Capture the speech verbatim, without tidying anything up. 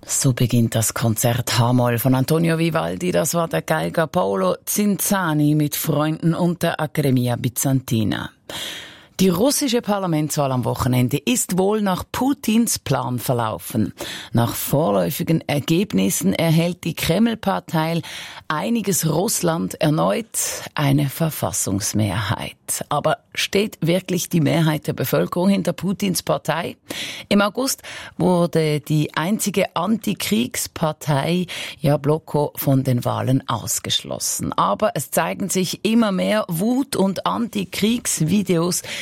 So beginnt das Konzert H-Moll von Antonio Vivaldi. Das war der Geiger Paolo Zinzani mit Freunden und der Accademia Bizantina. Die russische Parlamentswahl am Wochenende ist wohl nach Putins Plan verlaufen. Nach vorläufigen Ergebnissen erhält die Kreml-Partei Einiges Russland erneut eine Verfassungsmehrheit. Aber steht wirklich die Mehrheit der Bevölkerung hinter Putins Partei? Im August wurde die einzige Antikriegspartei Jabloko von den Wahlen ausgeschlossen. Aber es zeigen sich immer mehr Wut- und Antikriegsvideos